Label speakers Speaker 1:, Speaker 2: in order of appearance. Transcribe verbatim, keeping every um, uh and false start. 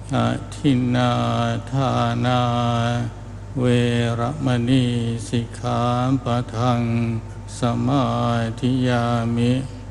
Speaker 1: อะทินนาทานาเวระมณีสิกขาปะทังสมาธิยามิ